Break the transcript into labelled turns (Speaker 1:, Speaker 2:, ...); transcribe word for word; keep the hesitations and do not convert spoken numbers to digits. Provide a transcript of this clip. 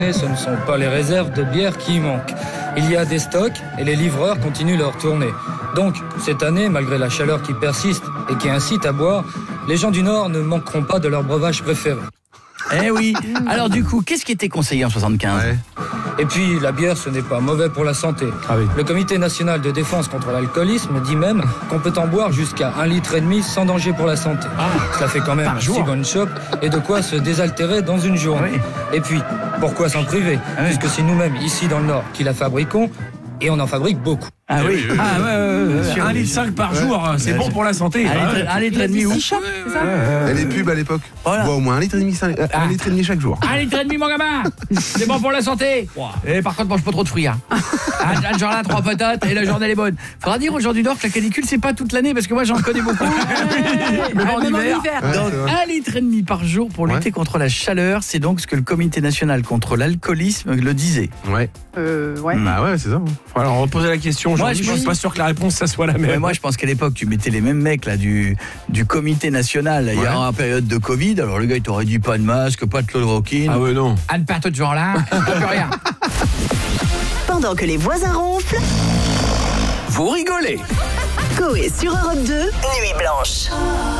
Speaker 1: Et ce ne sont pas les réserves de bière qui manquent. Il y a des stocks et les livreurs continuent leur tournée. Donc, cette année, malgré la chaleur qui persiste et qui incite à boire, les gens du Nord ne manqueront pas de leur breuvage préféré.
Speaker 2: Eh oui. Alors du coup, qu'est-ce qui était conseillé en soixante-quinze ?
Speaker 3: Ouais.
Speaker 1: Et puis, la bière, ce n'est pas mauvais pour la santé.
Speaker 3: Ah oui.
Speaker 1: Le Comité national de défense contre l'alcoolisme dit même qu'on peut en boire jusqu'à un litre et demi sans danger pour la santé.
Speaker 2: Ah.
Speaker 1: Cela fait quand même
Speaker 2: Par
Speaker 1: un
Speaker 2: jour.
Speaker 1: si bonne chope et de quoi se désaltérer dans une journée.
Speaker 2: Oui.
Speaker 1: Et puis, pourquoi s'en priver ?
Speaker 2: Ah oui.
Speaker 1: Puisque c'est nous-mêmes, ici dans le Nord, qui la fabriquons, et on en fabrique beaucoup.
Speaker 2: Ah oui.
Speaker 4: Ah ouais, ouais, ouais,
Speaker 2: Bien sûr.
Speaker 4: un litre cinq par jour, c'est bon pour la santé.
Speaker 2: Un
Speaker 4: Ah
Speaker 2: litre,
Speaker 4: ouais.
Speaker 2: un litre et demi où ?
Speaker 5: c'est ça ?
Speaker 3: Et les pubs à l'époque,
Speaker 2: Voilà.
Speaker 3: on boit au moins un litre et demi, cinq- euh, un litre et demi chaque jour.
Speaker 2: Un litre et demi, mon gamin. C'est bon pour la santé. Et par contre, mange pas trop de fruits. Hein. Un, un genre là, trois patates et la journée elle est bonne. Faudra dire aux gens du Nord que la canicule c'est pas toute l'année parce que moi j'en connais beaucoup. Même en
Speaker 5: Même en
Speaker 2: hiver.
Speaker 5: hiver.
Speaker 3: Ouais,
Speaker 2: Donc
Speaker 3: c'est vrai.
Speaker 2: un litre et demi par jour pour lutter
Speaker 3: Ouais.
Speaker 2: contre la chaleur, c'est donc ce que le Comité national contre l'alcoolisme le disait.
Speaker 3: Ouais.
Speaker 5: Euh, ouais.
Speaker 3: Bah ouais, c'est ça.
Speaker 4: Faut alors reposer la question.
Speaker 2: Moi,
Speaker 4: Je
Speaker 2: je
Speaker 4: suis
Speaker 2: pense-
Speaker 4: pas sûr que la réponse ça soit la même.
Speaker 2: Ouais, moi je pense qu'à l'époque tu mettais les mêmes mecs là du du Comité national. Il y a
Speaker 3: Ouais.
Speaker 2: en période de Covid. Alors le gars il t'aurait dit pas de masque, pas de chloroquine.
Speaker 4: Ah ouais non.
Speaker 2: Anne part de ce genre-là, on peut rien.
Speaker 6: Pendant que les voisins ronflent,
Speaker 2: Vous rigolez.
Speaker 6: Coé sur Europe deux, Nuit Blanche.